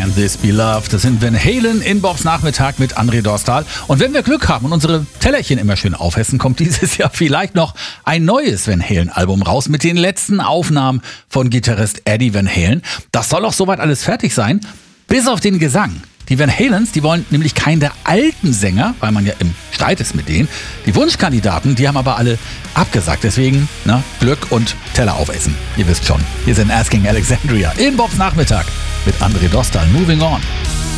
Can This Be Love? Das sind Van Halen in Bobs Nachmittag mit André Dostal. Und wenn wir Glück haben und unsere Tellerchen immer schön aufessen, kommt dieses Jahr vielleicht noch ein neues Van Halen Album raus mit den letzten Aufnahmen von Gitarrist Eddie Van Halen. Das soll auch soweit alles fertig sein, bis auf den Gesang. Die Van Halens, die wollen nämlich keinen der alten Sänger, weil man ja im Streit ist mit denen. Die Wunschkandidaten, die haben aber alle abgesagt. Deswegen, Glück und Teller aufessen. Ihr wisst schon, hier sind Asking Alexandria in Bobs Nachmittag mit André Dostal. Moving on.